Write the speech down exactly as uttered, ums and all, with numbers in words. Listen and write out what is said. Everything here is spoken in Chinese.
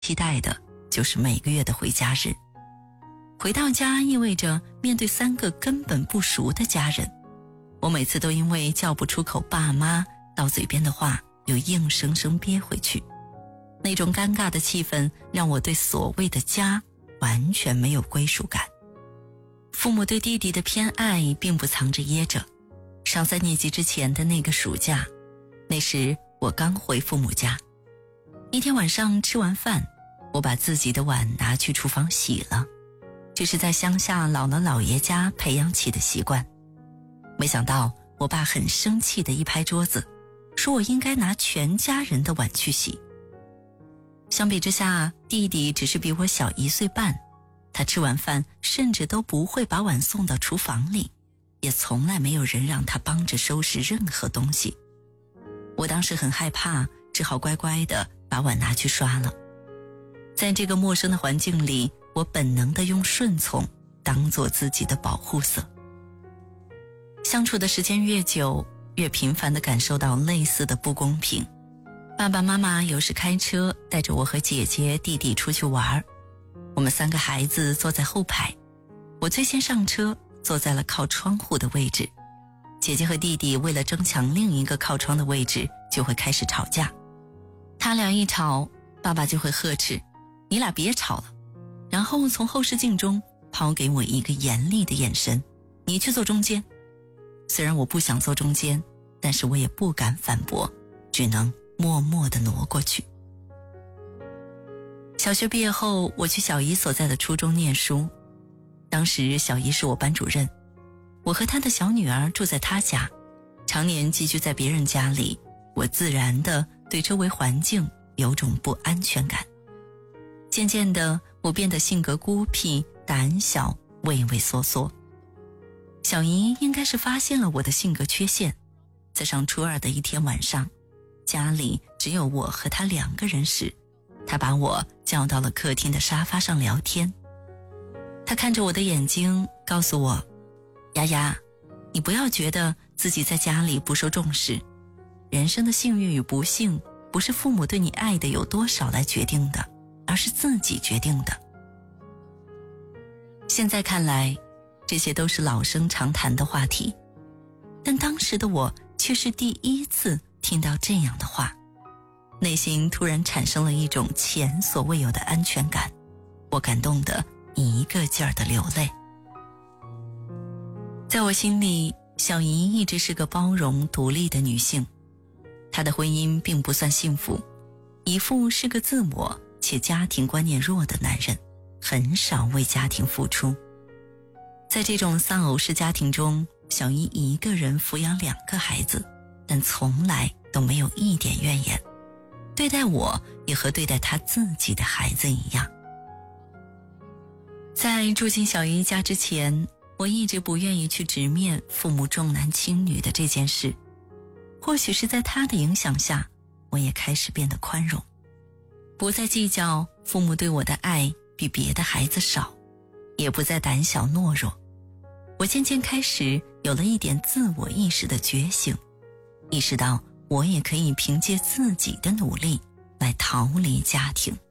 期待的就是每个月的回家日。回到家意味着面对三个根本不熟的家人，我每次都因为叫不出口爸妈到嘴边的话，又硬生生憋回去。那种尴尬的气氛让我对所谓的家完全没有归属感。父母对弟弟的偏爱并不藏着掖着。上三年级之前的那个暑假，那时我刚回父母家。一天晚上吃完饭，我把自己的碗拿去厨房洗了，这是在乡下姥姥姥爷家培养起的习惯。没想到我爸很生气地一拍桌子，说我应该拿全家人的碗去洗。相比之下，弟弟只是比我小一岁半，他吃完饭甚至都不会把碗送到厨房里，也从来没有人让他帮着收拾任何东西。我当时很害怕，只好乖乖地把碗拿去刷了。在这个陌生的环境里，我本能地用顺从当做自己的保护色。相处的时间越久，越频繁地感受到类似的不公平。爸爸妈妈有时开车带着我和姐姐弟弟出去玩，我们三个孩子坐在后排，我最先上车，坐在了靠窗户的位置。姐姐和弟弟为了争抢另一个靠窗的位置，就会开始吵架。他俩一吵，爸爸就会呵斥，你俩别吵了，然后从后视镜中抛给我一个严厉的眼神，你去坐中间。虽然我不想坐中间，但是我也不敢反驳，只能默默地挪过去。小学毕业后，我去小姨所在的初中念书。当时小姨是我班主任，我和她的小女儿住在她家，常年寄居在别人家里，我自然地对周围环境有种不安全感。渐渐的，我变得性格孤僻、胆小、畏畏缩缩。小姨应该是发现了我的性格缺陷，在上初二的一天晚上，家里只有我和她两个人时，她把我叫到了客厅的沙发上聊天。她看着我的眼睛，告诉我，丫丫，你不要觉得自己在家里不受重视，人生的幸运与不幸不是父母对你爱的有多少来决定的，而是自己决定的。现在看来，这些都是老生常谈的话题，但当时的我却是第一次听到这样的话，内心突然产生了一种前所未有的安全感，我感动得一个劲儿地流泪。在我心里，小姨一直是个包容独立的女性，她的婚姻并不算幸福，姨父是个自我且家庭观念弱的男人，很少为家庭付出。在这种丧偶式家庭中，小姨一个人抚养两个孩子，但从来都没有一点怨言，对待我也和对待她自己的孩子一样。在住进小姨家之前，我一直不愿意去直面父母重男轻女的这件事。或许是在她的影响下，我也开始变得宽容，不再计较父母对我的爱比别的孩子少，也不再胆小懦弱。我渐渐开始有了一点自我意识的觉醒，意识到我也可以凭借自己的努力来逃离家庭。